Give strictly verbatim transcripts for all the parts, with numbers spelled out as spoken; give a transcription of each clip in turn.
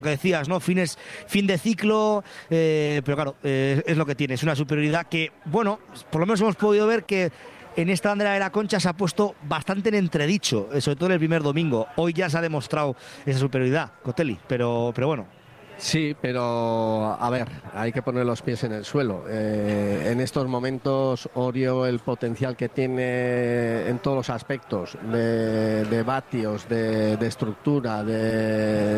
que decías, ¿no? Fines, fin de ciclo, eh, pero claro, eh, es lo que tiene, es una superioridad que, bueno, por lo menos hemos podido ver que en esta bandera de la Concha se ha puesto bastante en entredicho, sobre todo en el primer domingo. Hoy ya se ha demostrado esa superioridad, Cotelli, pero, pero bueno. Sí, pero a ver, hay que poner los pies en el suelo. Eh, en estos momentos, Orio, el potencial que tiene en todos los aspectos, de, de vatios, de, de estructura, de,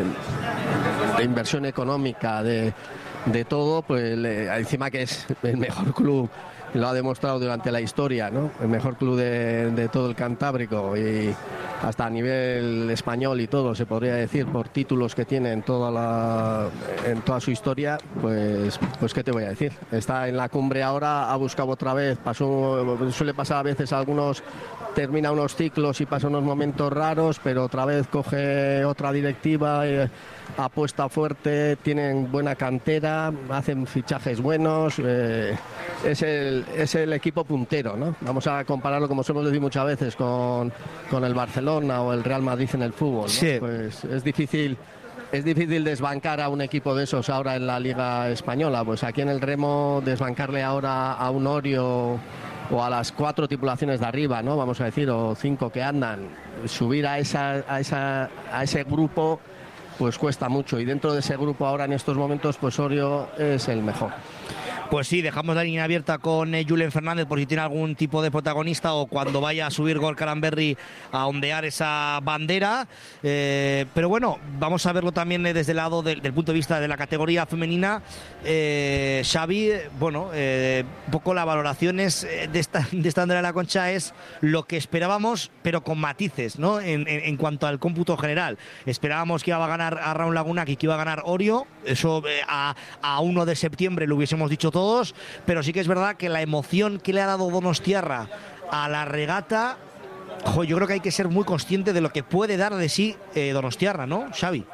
de inversión económica, de, de todo, pues le, encima que es el mejor club, lo ha demostrado durante la historia, ¿no? El mejor club de, de todo el Cantábrico y hasta a nivel español y todo, se podría decir, por títulos que tiene en toda la en toda su historia, pues pues qué te voy a decir. Está en la cumbre ahora, ha buscado otra vez, pasó, suele pasar a veces a algunos, termina unos ciclos y pasa unos momentos raros, pero otra vez coge otra directiva, eh, apuesta fuerte, tienen buena cantera, hacen fichajes buenos, eh, es el es el equipo puntero, ¿no? Vamos a compararlo, como suelo decir muchas veces, con, con el Barcelona o el Real Madrid en el fútbol, ¿no? Sí. Pues es difícil es difícil desbancar a un equipo de esos ahora en la Liga Española. Pues aquí en el remo, desbancarle ahora a un Orio o a las cuatro tripulaciones de arriba, ¿no? Vamos a decir, o cinco que andan, subir a esa a esa a ese grupo pues cuesta mucho, y dentro de ese grupo ahora en estos momentos pues Orio es el mejor. Pues sí, dejamos la línea abierta con eh, Julen Fernández por si tiene algún tipo de protagonista o cuando vaya a subir Gorka Aranberri a ondear esa bandera. Eh, pero bueno, vamos a verlo también eh, desde el lado del, del punto de vista de la categoría femenina. Eh, Xavi, bueno, eh, un poco las valoraciones de esta, de esta bandera de la Concha es lo que esperábamos, pero con matices, ¿no? En, en, en cuanto al cómputo general. Esperábamos que iba a ganar a Raúl Lagunaki, que iba a ganar Orio. Eso eh, a, a uno de septiembre lo hubiésemos dicho todos, pero sí que es verdad que la emoción que le ha dado Donostiarra a la regata, jo, yo creo que hay que ser muy consciente de lo que puede dar de sí eh, Donostiarra, ¿no, Xavi?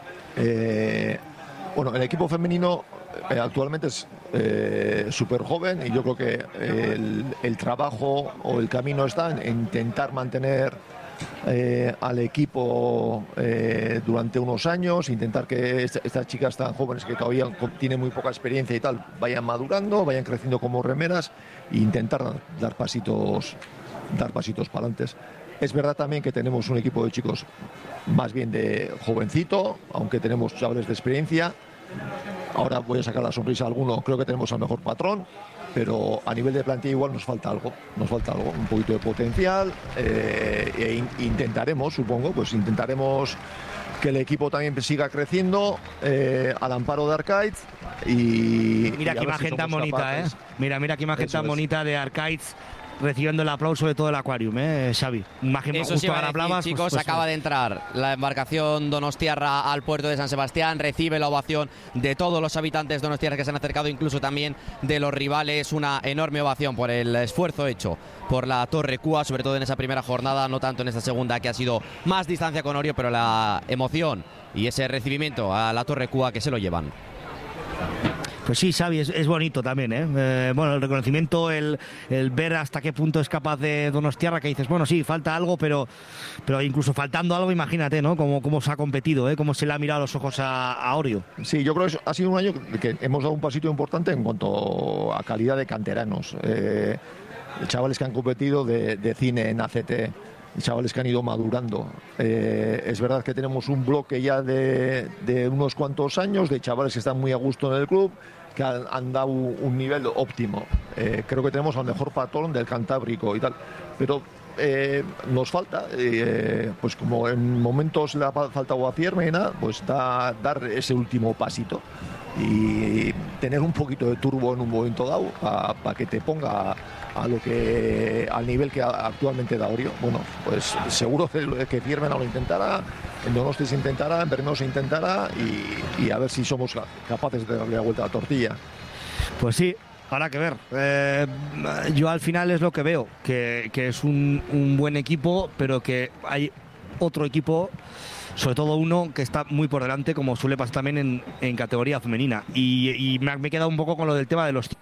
Eh, bueno, el equipo femenino eh, actualmente es eh, súper joven y yo creo que el, el trabajo o el camino está en intentar mantener Eh, al equipo eh, durante unos años, intentar que est estas chicas tan jóvenes que todavía tienen muy poca experiencia y tal, vayan madurando, vayan creciendo como remeras e intentar dar, dar pasitos dar pasitos para adelante. Es verdad también que tenemos un equipo de chicos más bien de jovencito, aunque tenemos chavales de experiencia. Ahora voy a sacar la sonrisa a alguno, creo que tenemos al mejor patrón, pero a nivel de plantilla igual nos falta algo, nos falta algo, un poquito de potencial, eh, e intentaremos, supongo, pues intentaremos que el equipo también siga creciendo eh, al amparo de Arcaiz y... Mira y qué imagen si tan bonita, capaces. ¿eh? Mira, mira qué imagen Eso tan es. bonita de Arcaiz, recibiendo el aplauso de todo el Aquarium, ¿eh, Xavi? Imagen Eso justo sí, a Blavas, chicos, pues, pues, acaba de entrar la embarcación Donostiarra al puerto de San Sebastián, recibe la ovación de todos los habitantes Donostiarra que se han acercado, incluso también de los rivales, una enorme ovación por el esfuerzo hecho por la Torre Cúa, sobre todo en esa primera jornada, no tanto en esta segunda, que ha sido más distancia con Orio, pero la emoción y ese recibimiento a la Torre Cúa que se lo llevan. Pues sí, Xavi, es, es bonito también, ¿eh? Eh, bueno, el reconocimiento, el, el ver hasta qué punto es capaz de Donostiarra, que dices, bueno, sí, falta algo, pero, pero incluso faltando algo, imagínate, ¿no? Cómo, cómo se ha competido, ¿eh? Cómo se le ha mirado a los ojos a, a Orio. Sí, yo creo que ha sido un año que hemos dado un pasito importante en cuanto a calidad de canteranos. Eh, chavales que han competido de, de cine en A C T, chavales que han ido madurando. Eh, es verdad que tenemos un bloque ya de, de unos cuantos años, de chavales que están muy a gusto en el club, que han, han dado un nivel óptimo. Eh, creo que tenemos al mejor patrón del Cantábrico y tal, pero eh, nos falta, eh, pues como en momentos le ha faltado a Ciermena, pues da, dar ese último pasito y tener un poquito de turbo en un momento dado para pa que te ponga a lo que al nivel que actualmente da Orio. Bueno, pues seguro que, que Ciermena lo intentará, en Donosti se intentará, en Brno se intentará y, y a ver si somos capaces de darle la vuelta a la tortilla. Pues sí, habrá que ver. Eh, yo al final es lo que veo, que, que es un, un buen equipo, pero que hay otro equipo, sobre todo uno que está muy por delante, como suele pasar también en, en categoría femenina. Y, y me, me he quedado un poco con lo del tema de los...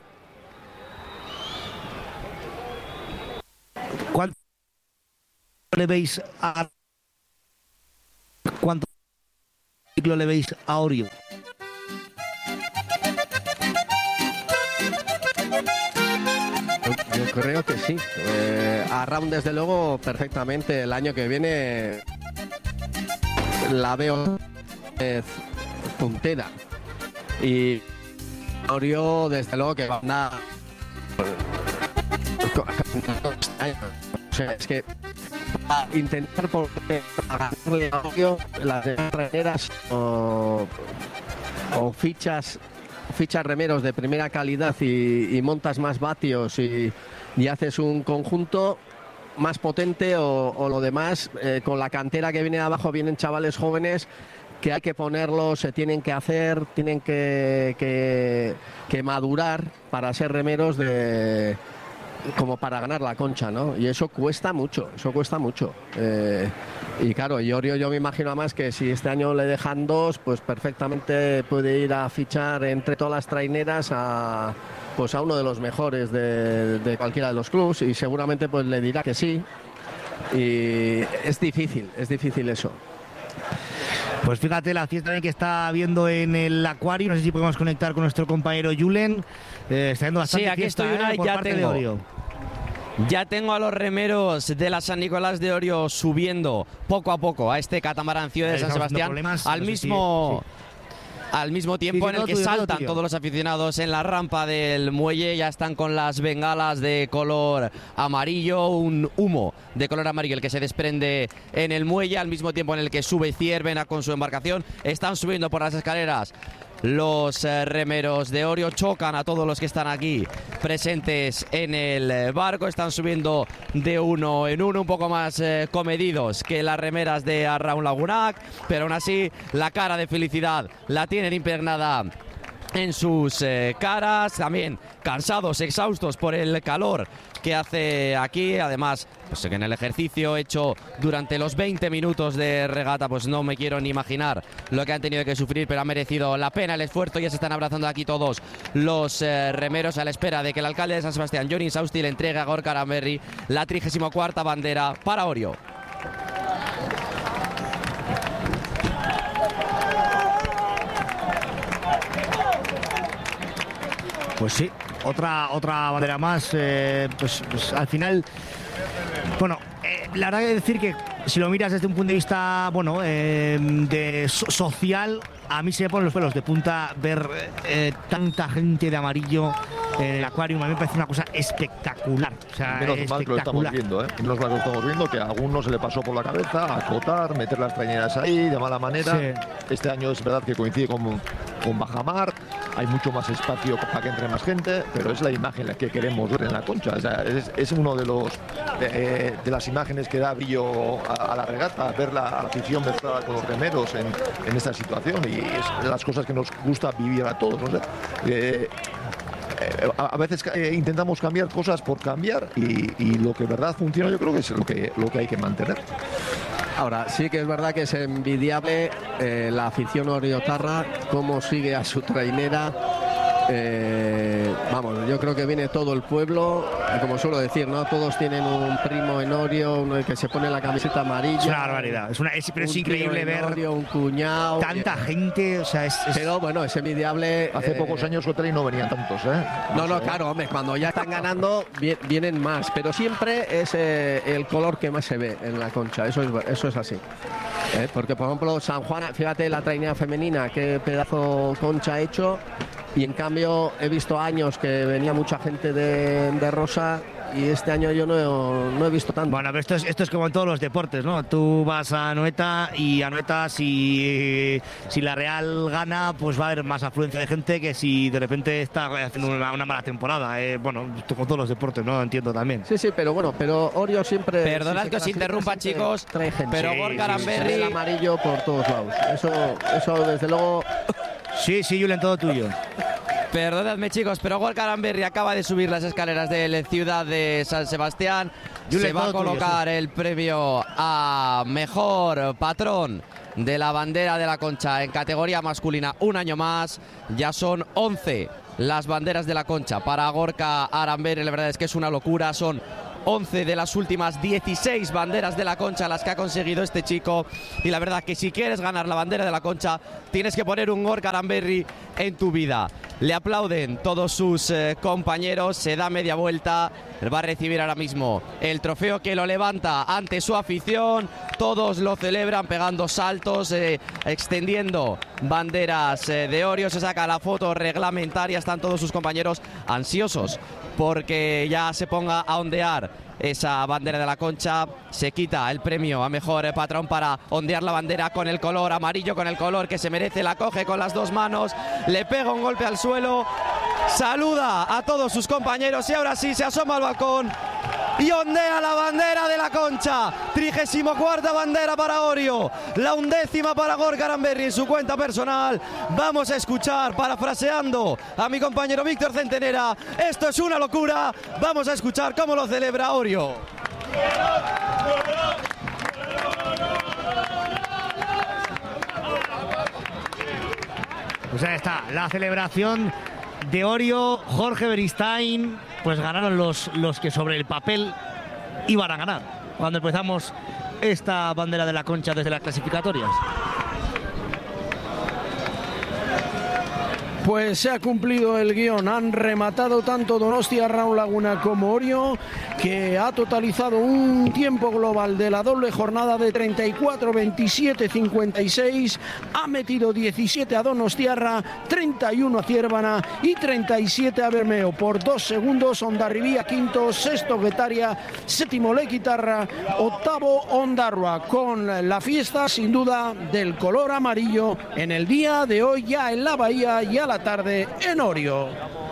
¿Cuánto le veis a... ¿Cuánto ciclo le veis a Orio? Yo, yo creo que sí. Eh, a Round, desde luego, perfectamente. El año que viene la veo eh, puntera. Y Orio, desde luego, que va a andar. O sea, es que a intentar por a ganarle a Orio las remeras o, o fichas fichas remeros de primera calidad y, y montas más vatios y, y haces un conjunto más potente o, o lo demás eh, con la cantera que viene de abajo vienen chavales jóvenes que hay que ponerlos, se tienen que hacer, tienen que, que, que madurar para ser remeros de como para ganar la Concha, ¿no? Y eso cuesta mucho, eso cuesta mucho. Eh, y claro, y Orio yo me imagino más que si este año le dejan dos, pues perfectamente puede ir a fichar entre todas las traineras a, pues a uno de los mejores de, de cualquiera de los clubes y seguramente pues le dirá que sí. Y es difícil, es difícil eso. Pues fíjate la fiesta que está viendo en el Acuario, no sé si podemos conectar con nuestro compañero Julen. Eh, está viendo bastante sí, aquí fiesta, estoy una, eh, por ya parte tengo. de Orio. Ya tengo a los remeros de la San Nicolás de Orio subiendo poco a poco a este catamarán Ciudad de San Sebastián al mismo... Al mismo tiempo en el que saltan todos los aficionados en la rampa del muelle, ya están con las bengalas de color amarillo, un humo de color amarillo el que se desprende en el muelle, al mismo tiempo en el que sube Ciervena con su embarcación. Están subiendo por las escaleras los eh, remeros de Orio, chocan a todos los que están aquí presentes en el barco, están subiendo de uno en uno, un poco más eh, comedidos que las remeras de Arraun Lagunac, pero aún así la cara de felicidad la tienen impregnada en sus eh, caras, también cansados, exhaustos por el calor que hace aquí, además pues que en el ejercicio hecho durante los veinte minutos de regata pues no me quiero ni imaginar lo que han tenido que sufrir, pero ha merecido la pena el esfuerzo. Ya se están abrazando aquí todos los eh, remeros a la espera de que el alcalde de San Sebastián, Jon Insausti, le entregue a Gorka Aranberri la trigésima cuarta bandera para Orio. Pues sí, otra otra bandera más. Eh, pues, pues al final, bueno, eh, la verdad que decir que si lo miras desde un punto de vista, bueno, eh, de so social, a mí se me ponen los pelos de punta ver eh, tanta gente de amarillo en el Acuario. A mí me parece una cosa espectacular. O sea, menos espectacular. mal que lo estamos viendo, ¿eh? Menos mal que lo estamos viendo, que a algunos se le pasó por la cabeza acotar, meter las traineras ahí de mala manera. Sí. Este año es verdad que coincide con, con bajamar, hay mucho más espacio para que entre más gente, pero es la imagen la que queremos ver en la Concha. O sea, es, es uno de los de, de las imágenes que da brillo a, a la regata, ver la, a la afición mezclada con los remeros en, en esta situación, y es de las cosas que nos gusta vivir a todos, ¿no? Eh, A, a veces eh, intentamos cambiar cosas por cambiar y, y lo que de verdad funciona yo creo que es lo que, lo que hay que mantener. Ahora, sí que es verdad que es envidiable eh, la afición oriotarra, cómo sigue a su trainera. Eh, vamos, yo creo que viene todo el pueblo, como suelo decir, ¿no? Todos tienen un primo en Orio, uno que se pone la camiseta amarilla. Es una barbaridad, es, una, es, pero es increíble ver Orio, un cuñado, tanta gente, o sea, es, es... Pero bueno, es envidiable. Hace eh... pocos años otra y no venían tantos, ¿eh? No, no, claro, hombre, cuando ya están ganando vienen más, pero siempre es eh, el color que más se ve en la Concha, eso es, eso es así. ¿Eh? Porque, por ejemplo, San Juan, fíjate la trainera femenina, qué pedazo Concha ha hecho. Y en cambio he visto años que venía mucha gente de, de Rosa y este año yo no, no he visto tanto. Bueno, pero esto es, esto es como en todos los deportes, ¿no? Tú vas a Anoeta y Anoeta si, si la Real gana, pues va a haber más afluencia de gente que si de repente está haciendo una, una mala temporada. Eh, bueno, como todos los deportes, ¿no? Entiendo también. Sí, sí, pero bueno, pero Orio siempre... Perdonad si que os interrumpa, chicos, pero sí, Gorka Aranberri... Sí, sí, el amarillo por todos lados. Eso, eso desde luego... Sí, sí, Julen, todo tuyo. Perdonadme, chicos, pero Gorka Aranberri acaba de subir las escaleras de la ciudad de San Sebastián. Julen, se va a colocar tuyo, sí. el premio a mejor patrón de la bandera de la Concha en categoría masculina un año más. Ya son once las banderas de la Concha para Gorka Aranberri. La verdad es que es una locura. Son once de las últimas dieciséis banderas de la Concha las que ha conseguido este chico, y la verdad que si quieres ganar la bandera de la Concha tienes que poner un Gorka Aranberri en tu vida. Le aplauden todos sus eh, compañeros, se da media vuelta, va a recibir ahora mismo el trofeo que lo levanta ante su afición, todos lo celebran pegando saltos, eh, extendiendo banderas eh, de Orio, se saca la foto reglamentaria, están todos sus compañeros ansiosos porque ya se ponga a ondear esa bandera de la Concha. Se quita el premio a mejor patrón para ondear la bandera con el color amarillo, con el color que se merece, la coge con las dos manos, le pega un golpe al suelo, saluda a todos sus compañeros y ahora sí se asoma al balcón y ondea la bandera de la Concha. Trigésimo cuarta bandera para Orio, la undécima para Gorka Aranberri en su cuenta personal. Vamos a escuchar, parafraseando a mi compañero Víctor Centenera, esto es una locura. Vamos a escuchar cómo lo celebra Orio. Pues ahí está, la celebración de Orio. Jorge Beristain, pues ganaron los, los que sobre el papel iban a ganar cuando empezamos esta bandera de la Concha desde las clasificatorias. Pues se ha cumplido el guión, han rematado tanto Donostia Raúl Laguna como Orio, que ha totalizado un tiempo global de la doble jornada de treinta y cuatro veintisiete cincuenta y seis, ha metido diecisiete a Donostiarra, treinta y uno a Ciervana y treinta y siete a Bermeo. Por dos segundos Hondarribía quinto, sexto Guetaria, séptimo Lequitarra, octavo Ondarroa, con la fiesta sin duda del color amarillo en el día de hoy ya en la Bahía y a la tarde en Orio.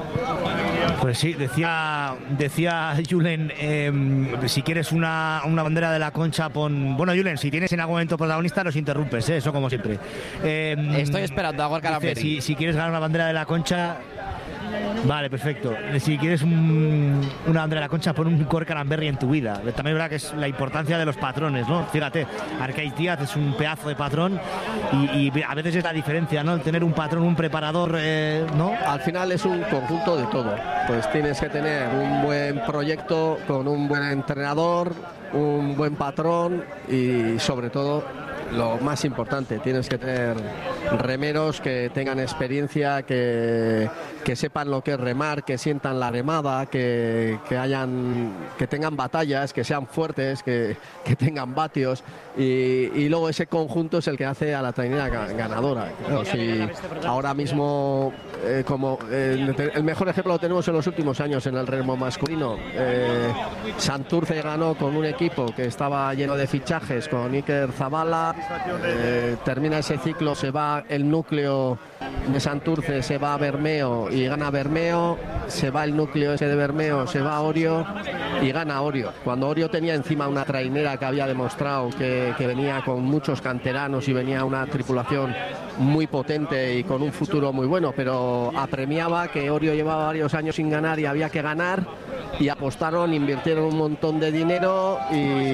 Pues sí, decía decía Julen, eh, si quieres una, una bandera de la Concha, pon... Bueno, Julen, si tienes en algún momento protagonista nos interrumpes, ¿eh? Eso como siempre. Eh, Estoy esperando a Gorka Aranberri. Si, si quieres ganar una bandera de la Concha... Vale, perfecto. Si quieres un, una bandera de la Concha, pon un Gorka Aranberri en tu vida. También es verdad que es la importancia de los patrones, ¿no? Fíjate, Arcaiz Díaz es un pedazo de patrón y, y a veces es la diferencia, ¿no? El tener un patrón, un preparador, eh, ¿no? Al final es un conjunto de todo. Pues tienes que tener un buen proyecto con un buen entrenador, un buen patrón y sobre todo lo más importante, tienes que tener remeros que tengan experiencia, que, que sepan lo que es remar, que sientan la remada, que, que hayan, que tengan batallas, que sean fuertes, que, que tengan vatios y, y luego ese conjunto es el que hace a la trainera ganadora. Claro, si ahora mismo eh, como eh, el mejor ejemplo lo tenemos en los últimos años en el remo masculino. eh, Santurce ganó con un equipo que estaba lleno de fichajes, con Iker Zabala. Eh, termina ese ciclo, se va el núcleo de Santurce, se va a Bermeo y gana Bermeo, se va el núcleo ese de Bermeo, se va a Orio y gana Orio. Cuando Orio tenía encima una trainera que había demostrado que, que venía con muchos canteranos y venía una tripulación muy potente y con un futuro muy bueno, pero apremiaba que Orio llevaba varios años sin ganar y había que ganar, y apostaron, invirtieron un montón de dinero y,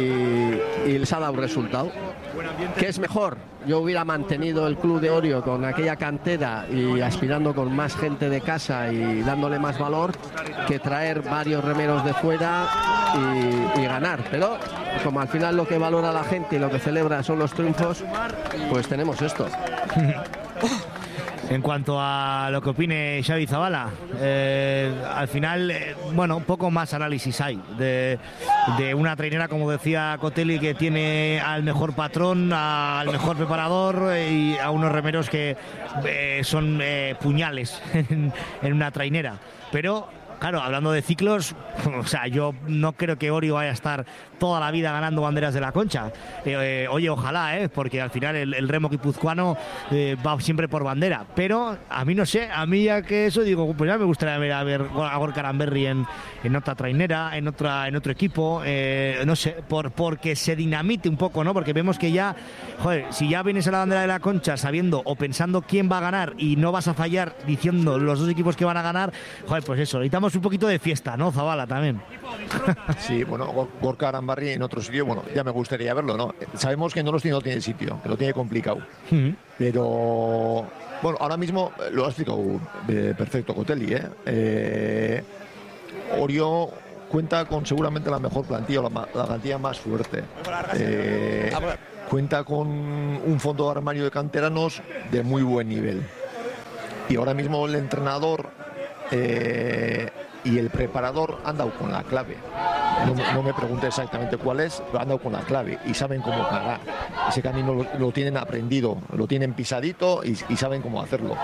y les ha dado un resultado. ¿Qué es mejor? Yo hubiera mantenido el club de Orio con aquella cantera y aspirando con más gente de casa y dándole más valor, que traer varios remeros de fuera y, y ganar. Pero como al final lo que valora la gente y lo que celebra son los triunfos, pues tenemos esto. En cuanto a lo que opine Xavi Zabala, eh, al final, eh, bueno, un poco más análisis hay de, de una trainera, como decía Cotelli, que tiene al mejor patrón, al mejor preparador y a unos remeros que eh, son eh, puñales en, en una trainera. Pero claro, hablando de ciclos, o sea, yo no creo que Orio vaya a estar toda la vida ganando banderas de la Concha. Eh, eh, oye, ojalá, eh, porque al final el, el remo guipuzcoano eh, va siempre por bandera. Pero a mí no sé, a mí ya que eso digo, pues ya me gustaría ver a, ver a Gorka Aranberri en, en otra trainera, en otra, en otro equipo, eh, no sé, por porque se dinamite un poco, ¿no? Porque vemos que ya, joder, si ya vienes a la bandera de la Concha sabiendo o pensando quién va a ganar y no vas a fallar diciendo los dos equipos que van a ganar, joder, pues eso, necesitamos un poquito de fiesta, ¿no, Zabala, también? Sí, bueno, Gorka Aranberri en otro sitio, bueno, ya me gustaría verlo, ¿no? Sabemos que no los tiene, no tiene sitio, que lo tiene complicado. Uh-huh. Pero, bueno, ahora mismo lo ha explicado eh, perfecto Cotelli, ¿eh? eh Orio cuenta con seguramente la mejor plantilla, o la, la plantilla más fuerte. Eh, cuenta con un fondo de armario de canteranos de muy buen nivel. Y ahora mismo el entrenador eh, y el preparador han dado con la clave. No, no me pregunte exactamente cuál es, pero han dado con la clave y saben cómo ganar. Ese camino lo, lo tienen aprendido, lo tienen pisadito y, y saben cómo hacerlo.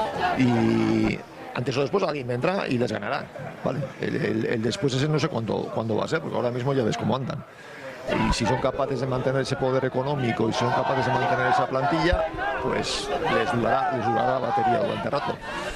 Y antes o después alguien vendrá y les ganará. ¿Vale? El, el, el después ese no sé cuándo, cuándo va a ser, porque ahora mismo ya ves cómo andan. Y si son capaces de mantener ese poder económico y si son capaces de mantener esa plantilla, pues les durará, les durará la batería durante rato.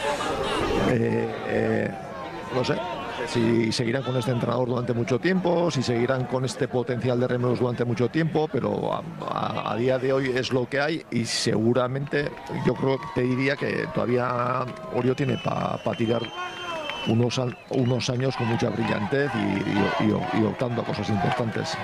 Eh, eh, no sé si seguirán con este entrenador durante mucho tiempo, si seguirán con este potencial de remeros durante mucho tiempo, pero a, a, a día de hoy es lo que hay y seguramente yo creo que te diría que todavía Orio tiene para pa tirar unos, unos años con mucha brillantez y, y, y, y optando a cosas importantes.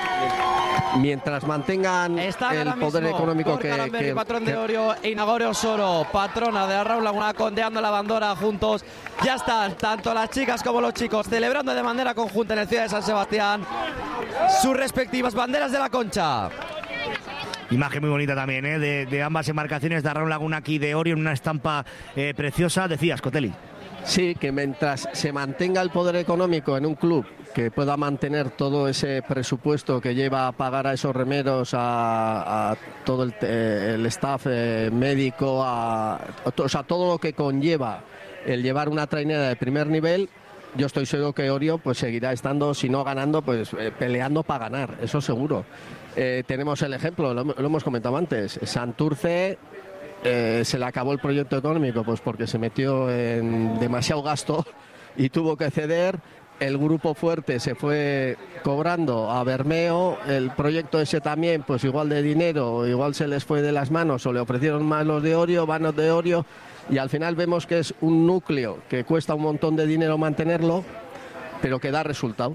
Mientras mantengan Están el poder mismo económico Gorka que, Aranberri, que, patrón de que Orio, e Inagore Osoro, patrona de Arraun Laguna, condeando la bandera juntos. Ya están tanto las chicas como los chicos celebrando de manera conjunta en el Ciudad de San Sebastián sus respectivas banderas de la Concha. Imagen muy bonita también, ¿eh? de, de ambas embarcaciones de Arraun Laguna aquí de Orio en una estampa eh, preciosa. Decías, Cotelli. Sí, que mientras se mantenga el poder económico en un club que pueda mantener todo ese presupuesto que lleva a pagar a esos remeros, a, a todo el, eh, el staff eh, médico, a, o sea, todo lo que conlleva el llevar una trainera de primer nivel, yo estoy seguro que Orio pues seguirá estando, si no ganando, pues eh, peleando para ganar, eso seguro. Eh, tenemos el ejemplo, lo, lo hemos comentado antes, Santurce. Eh, se le acabó el proyecto económico pues porque se metió en demasiado gasto y tuvo que ceder. El grupo fuerte se fue cobrando a Bermeo, el proyecto ese también pues igual de dinero, igual se les fue de las manos o le ofrecieron más los de Orio, vanos de Orio, y al final vemos que es un núcleo que cuesta un montón de dinero mantenerlo, pero que da resultado.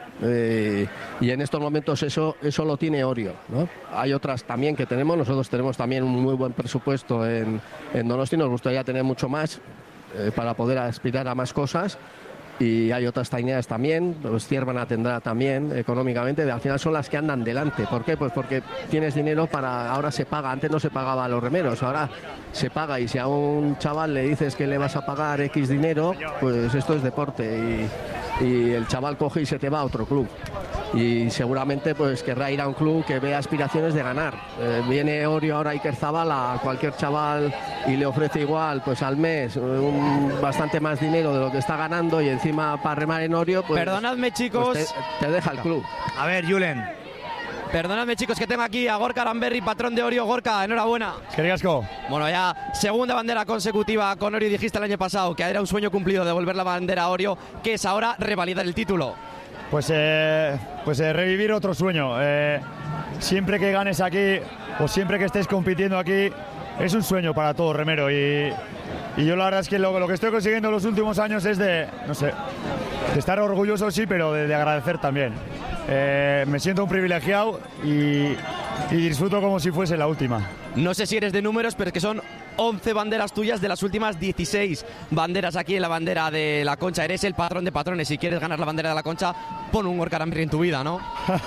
Eh, y en estos momentos eso eso lo tiene Orio, ¿no? Hay otras también que tenemos, nosotros tenemos también un muy buen presupuesto en, en Donosti, nos gustaría tener mucho más eh, para poder aspirar a más cosas, y hay otras taineras también, pues Ciervana tendrá también económicamente, al final son las que andan delante. ¿Por qué? Pues porque tienes dinero para, ahora se paga, antes no se pagaba a los remeros, ahora se paga, y si a un chaval le dices que le vas a pagar X dinero, pues esto es deporte y y el chaval coge y se te va a otro club y seguramente pues querrá ir a un club que vea aspiraciones de ganar. Eh, viene Orio ahora Iker Zabala a cualquier chaval y le ofrece igual pues al mes un, bastante más dinero de lo que está ganando, y encima para remar en Orio pues, Perdonadme, chicos, pues te, te deja el club. A ver, Julen. Perdonadme, chicos, que tengo aquí a Gorka Aranberri, patrón de Orio. Gorka, enhorabuena. Qué riasco. Bueno, ya segunda bandera consecutiva con Orio. Dijiste el año pasado que era un sueño cumplido devolver la bandera a Orio, que es ahora revalidar el título. Pues, eh, pues eh, revivir otro sueño. Eh, siempre que ganes aquí o siempre que estés compitiendo aquí es un sueño para todo remero, y, y yo la verdad es que lo, lo que estoy consiguiendo en los últimos años es de, no sé, de estar orgulloso, sí, pero de, de agradecer también. Eh, me siento un privilegiado y, y disfruto como si fuese la última. No sé si eres de números, pero es que son once banderas tuyas de las últimas dieciséis banderas aquí en la bandera de la Concha. Eres el patrón de patrones. Si quieres ganar la bandera de la Concha, pon un Gorka Aranberri en tu vida, ¿no?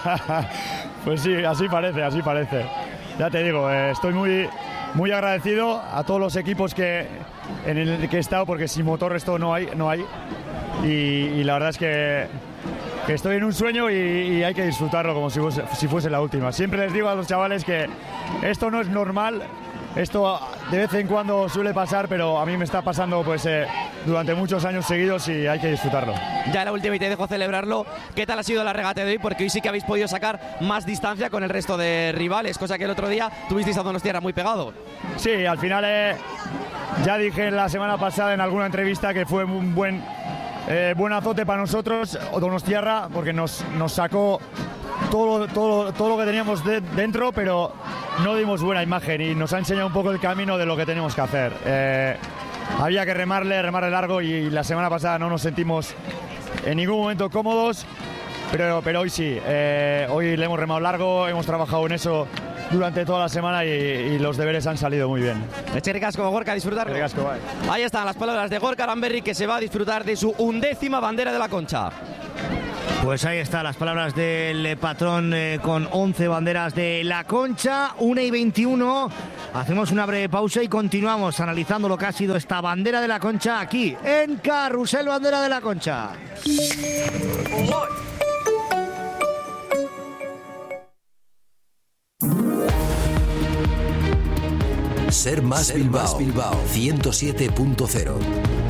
Pues sí, así parece, así parece. Ya te digo, eh, estoy muy, muy agradecido a todos los equipos que, en el que he estado, porque sin motor esto no hay, no hay. Y, y la verdad es que, que estoy en un sueño y, y hay que disfrutarlo como si fuese, si fuese la última. Siempre les digo a los chavales que esto no es normal, esto de vez en cuando suele pasar, pero a mí me está pasando pues eh, durante muchos años seguidos y hay que disfrutarlo. Ya la última y te dejo celebrarlo. ¿Qué tal ha sido la regate de hoy? Porque hoy sí que habéis podido sacar más distancia con el resto de rivales, cosa que el otro día tuvisteis a Donostiarra muy pegado. Sí, al final eh, ya dije la semana pasada en alguna entrevista que fue un buen, eh, buen azote para nosotros, Donostiarra, porque nos, nos sacó todo, todo, todo lo que teníamos de, dentro, pero no dimos buena imagen y nos ha enseñado un poco el camino de lo que tenemos que hacer. Eh, había que remarle, remarle largo, y la semana pasada no nos sentimos en ningún momento cómodos, pero, pero hoy sí. Eh, hoy le hemos remado largo, hemos trabajado en eso durante toda la semana y, y los deberes han salido muy bien. Eche casco, Gorka, a disfrutarlo. Casco, vale. Ahí están las palabras de Gorka Aranberri, que se va a disfrutar de su undécima bandera de la Concha. Pues ahí están las palabras del patrón eh, con once banderas de la Concha, una y veintiuno. Hacemos una breve pausa y continuamos analizando lo que ha sido esta bandera de la Concha aquí en Carrusel Bandera de la Concha. Ser más Bilbao, ciento siete punto cero.